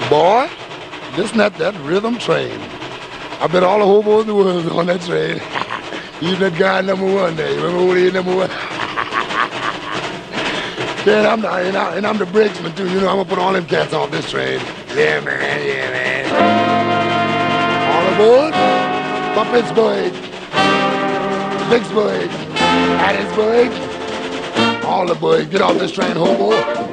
Boy, listen at that rhythm train. I bet all the hobos in the world on that train. Even that guy number one there. You remember who he is, number one? Yeah, and I'm the brakesman too. You know, I'm gonna put all them cats off this train. Yeah, man. Yeah, man. All aboard for Pittsburgh, Vicksburg, Hattiesburg. All aboard. Get off this train, hobo.